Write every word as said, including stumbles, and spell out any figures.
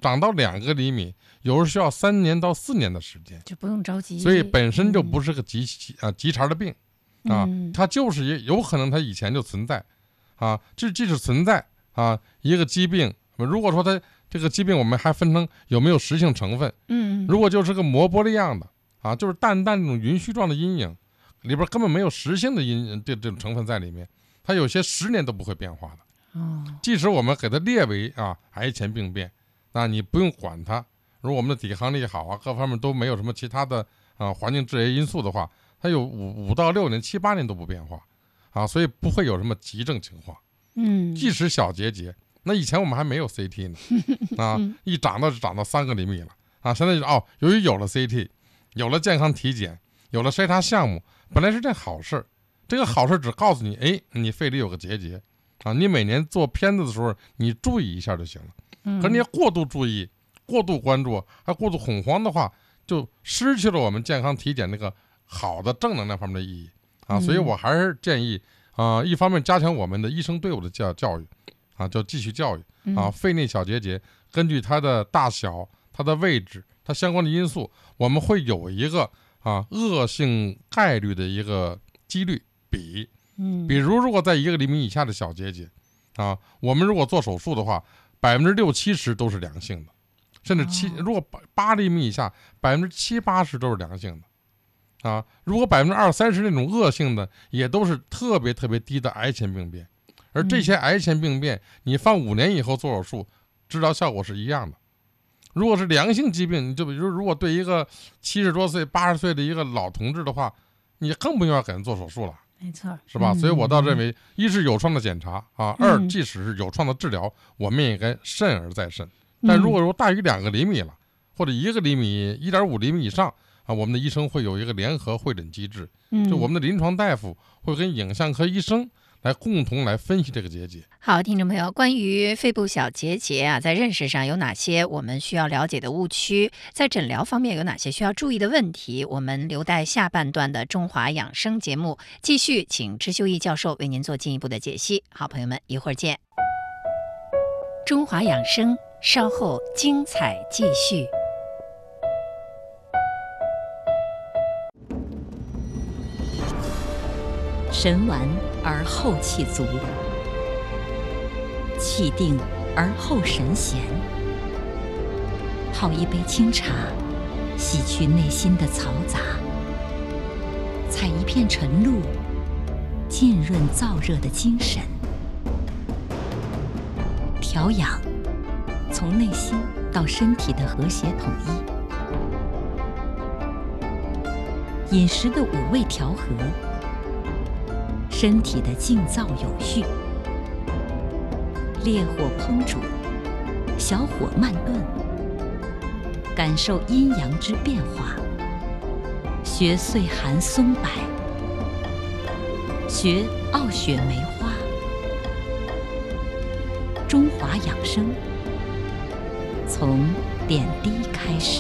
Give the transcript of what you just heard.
长到两个厘米，有时候需要三年到四年的时间， 就不用着急。 所以本身就不是个急啊急茬的病啊， 嗯、 它就是也有可能它以前就存在啊，这即使存在啊一个疾病，如果说它这个疾病我们还分成有没有实性成分， 嗯， 如果就是个膜玻璃样的啊，就是淡淡这种云絮状的阴影，里边根本没有实性的阴这这种成分在里面，它有些十年都不会变化的。 哦， 即使我们给它列为啊癌前病变，那你不用管它，如果我们的抵抗力好啊，各方面都没有什么其他的啊环境致癌因素的话，它有五五到六年、七八年都不变化啊，所以不会有什么急症情况。 嗯， 即使小结节，那以前我们还没有 C T 呢，啊，一长到就长到三个厘米了啊，现在就哦，由于有了 C T， 有了健康体检，有了筛查项目，本来是件好事，这个好事只告诉你，哎，你肺里有个结节啊，你每年做片子的时候你注意一下就行了。可是你要过度注意、过度关注，还过度恐慌的话，就失去了我们健康体检那个好的正能量方面的意义啊。所以我还是建议啊、呃，一方面加强我们的医生队伍的教教育啊，就继续教育啊，肺内小结节根据它的大小、它的位置、它相关的因素，我们会有一个啊恶性概率的一个几率比。 嗯， 比如如果在一个厘米以下的小结节啊，我们如果做手术的话，百分之六七十都是良性的，甚至七、哦、如果八厘米以下，百分之七八十都是良性的啊。如果百分之二三十那种恶性的，也都是特别特别低的癌前病变。而这些癌前病变，你放五年以后做手术，治疗效果是一样的。如果是良性疾病，你就比如如果对一个七十多岁、八十岁的一个老同志的话，你更不用要给人做手术了。 没错， 是吧？ 嗯、 所以我倒认为，一是有创的检查啊，二即使是有创的治疗，我们也应该慎而再慎。但如果说大于两个厘米了，或者一个厘米、一点五厘米以上啊，我们的医生会有一个联合会诊机制，就我们的临床大夫会跟影像科医生来共同来分析这个结节。 好，听众朋友，关于肺部小结节啊，在认识上有哪些我们需要了解的误区？在诊疗方面有哪些需要注意的问题？我们留待下半段的中华养生节目继续，请支秀义教授为您做进一步的解析。好，朋友们，一会儿见。中华养生稍后精彩继续。 神完而后气足，气定而后神闲。泡一杯清茶，洗去内心的嘈杂；采一片晨露，浸润燥热的精神。调养，从内心到身体的和谐统一；饮食的五味调和，身体的静躁有序。烈火烹煮，小火慢炖，感受阴阳之变化。学岁寒松柏，学傲雪梅花。中华养生，从点滴开始。